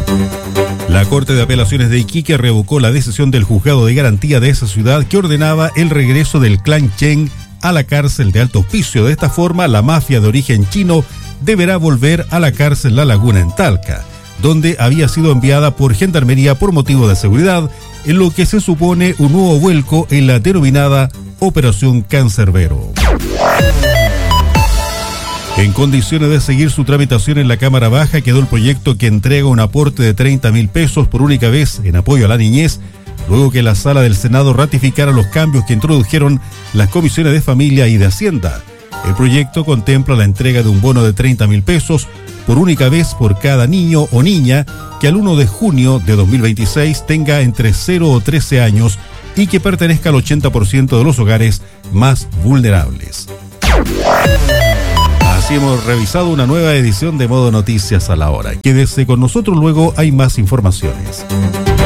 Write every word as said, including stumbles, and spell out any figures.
La Corte de Apelaciones de Iquique revocó la decisión del juzgado de garantía de esa ciudad que ordenaba el regreso del clan Chen a la cárcel de Alto Hospicio. De esta forma, la mafia de origen chino deberá volver a la cárcel La Laguna en Talca, donde había sido enviada por Gendarmería por motivo de seguridad, en lo que se supone un nuevo vuelco en la denominada Operación Cancerbero. En condiciones de seguir su tramitación en la Cámara Baja, quedó el proyecto que entrega un aporte de treinta mil pesos por única vez en apoyo a la niñez, luego que la Sala del Senado ratificara los cambios que introdujeron las comisiones de Familia y de Hacienda. El proyecto contempla la entrega de un bono de treinta mil pesos por única vez por cada niño o niña que al primero de junio de dos mil veintiséis tenga entre cero o trece años y que pertenezca al ochenta por ciento de los hogares más vulnerables. Así hemos revisado una nueva edición de Modo Noticias a la Hora. Quédese con nosotros, luego hay más informaciones.